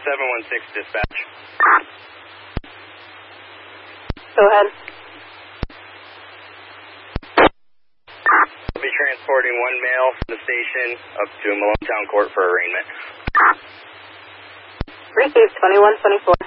716 dispatch. Go ahead. I'll be transporting one male from the station up to Malone Town Court for arraignment. Received 2124.